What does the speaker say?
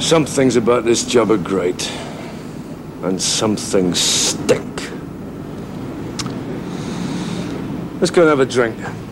Some things about this job are great, and some things stink. Let's go and have a drink.